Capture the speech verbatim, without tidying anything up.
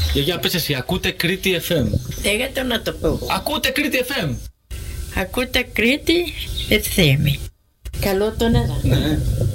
Γιαγιά, πες εσύ, ακούτε Κρήτη εφ εμ. Λέγατε να το πω. Ακούτε Κρήτη εφ εμ. Ακούτε Κρήτη εφ εμ. Καλό τον έδα. Ναι.